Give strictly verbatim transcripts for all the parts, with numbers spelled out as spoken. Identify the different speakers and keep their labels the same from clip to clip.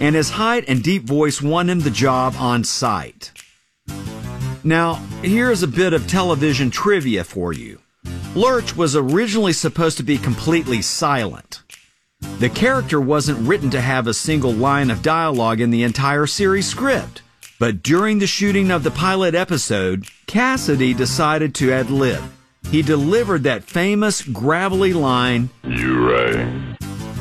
Speaker 1: and his height and deep voice won him the job on sight. Now, here's a bit of television trivia for you. Lurch was originally supposed to be completely silent. The character wasn't written to have a single line of dialogue in the entire series script, but during the shooting of the pilot episode, Cassidy decided to ad-lib. He delivered that famous gravelly line, "You right."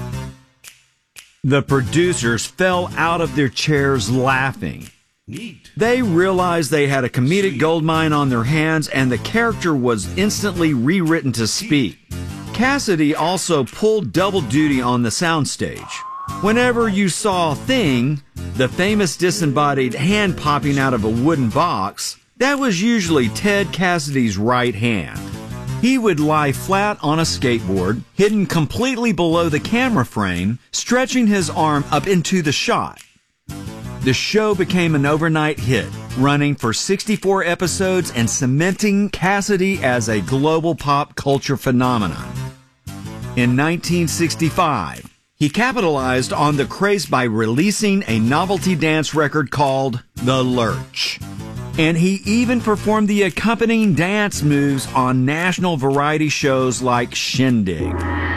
Speaker 1: The producers fell out of their chairs laughing. Neat. They realized they had a comedic goldmine on their hands, and the character was instantly rewritten to speak. Cassidy also pulled double duty on the soundstage. Whenever you saw Thing, the famous disembodied hand popping out of a wooden box, that was usually Ted Cassidy's right hand. He would lie flat on a skateboard, hidden completely below the camera frame, stretching his arm up into the shot. The show became an overnight hit, running for sixty-four episodes and cementing Cassidy as a global pop culture phenomenon. In nineteen sixty-five, he capitalized on the craze by releasing a novelty dance record called The Lurch. And he even performed the accompanying dance moves on national variety shows like Shindig.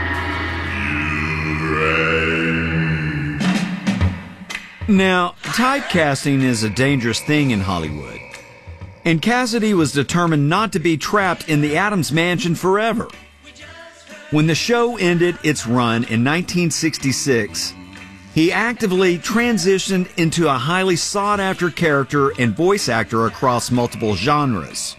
Speaker 1: Now, typecasting is a dangerous thing in Hollywood. And Cassidy was determined not to be trapped in the Addams Mansion forever. When the show ended its run in nineteen sixty-six, he actively transitioned into a highly sought-after character and voice actor across multiple genres.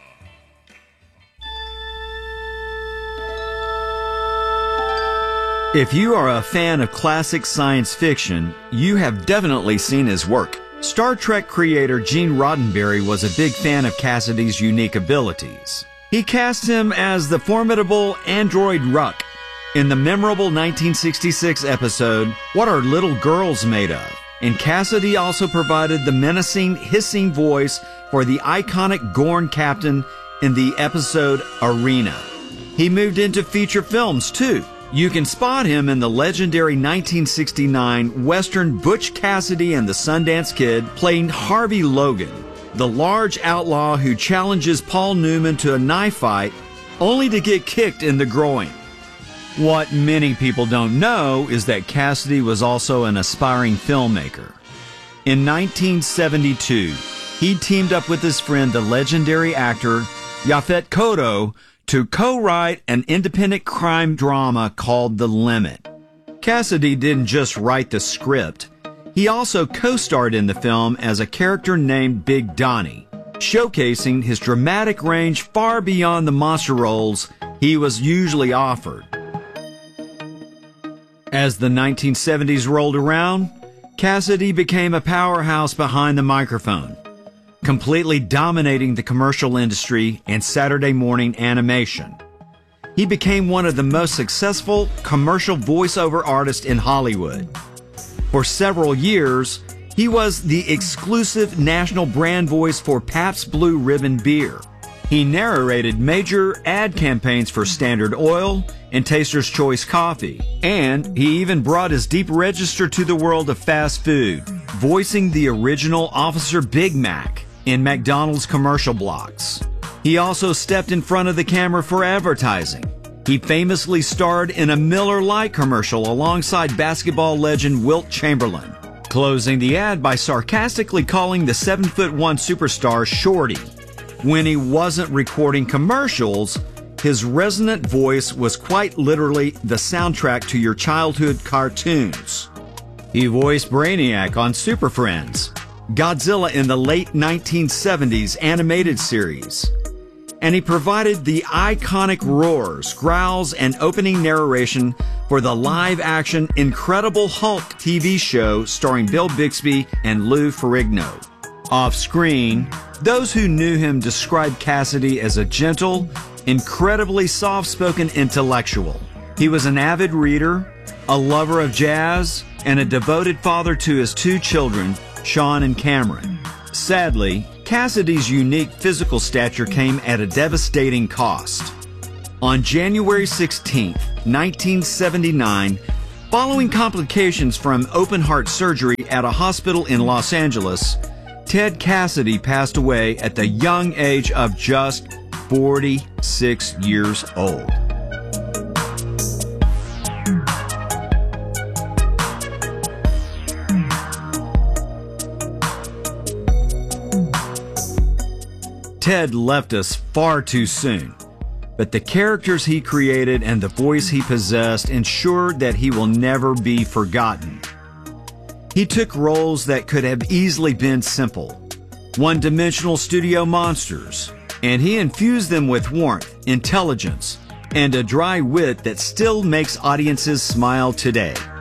Speaker 1: If you are a fan of classic science fiction, you have definitely seen his work. Star Trek creator Gene Roddenberry was a big fan of Cassidy's unique abilities. He cast him as the formidable android Ruck in the memorable nineteen sixty-six episode, What Are Little Girls Made Of? And Cassidy also provided the menacing, hissing voice for the iconic Gorn captain in the episode Arena. He moved into feature films, too. You can spot him in the legendary nineteen sixty-nine Western Butch Cassidy and the Sundance Kid, playing Harvey Logan, the large outlaw who challenges Paul Newman to a knife fight, only to get kicked in the groin. What many people don't know is that Cassidy was also an aspiring filmmaker. In nineteen seventy-two, he teamed up with his friend, the legendary actor Yaphet Kotto, to co-write an independent crime drama called The Limit. Cassidy didn't just write the script. He also co-starred in the film as a character named Big Donnie, showcasing his dramatic range far beyond the monster roles he was usually offered. As the nineteen seventies rolled around, Cassidy became a powerhouse behind the microphone, completely dominating the commercial industry and Saturday morning animation. He became one of the most successful commercial voiceover artists in Hollywood. For several years, he was the exclusive national brand voice for Pabst Blue Ribbon beer. He narrated major ad campaigns for Standard Oil and Taster's Choice coffee, and he even brought his deep register to the world of fast food, voicing the original Officer Big Mac in McDonald's commercial blocks. He also stepped in front of the camera for advertising. He famously starred in a Miller Lite commercial alongside basketball legend Wilt Chamberlain, closing the ad by sarcastically calling the seven foot one superstar Shorty. When he wasn't recording commercials, his resonant voice was quite literally the soundtrack to your childhood cartoons. He voiced Brainiac on Super Friends, Godzilla in the late nineteen seventies animated series, and he provided the iconic roars, growls, and opening narration for the live-action Incredible Hulk T V show starring Bill Bixby and Lou Ferrigno. Off-screen, those who knew him described Cassidy as a gentle, incredibly soft-spoken intellectual. He was an avid reader, a lover of jazz, and a devoted father to his two children, Sean and Cameron. Sadly, Cassidy's unique physical stature came at a devastating cost. On January sixteenth, nineteen seventy-nine, Following complications from open heart surgery at a hospital in Los Angeles, Ted Cassidy passed away at the young age of just forty-six years old. Ted left us far too soon, but the characters he created and the voice he possessed ensured that he will never be forgotten. He took roles that could have easily been simple, one-dimensional studio monsters, and he infused them with warmth, intelligence, and a dry wit that still makes audiences smile today.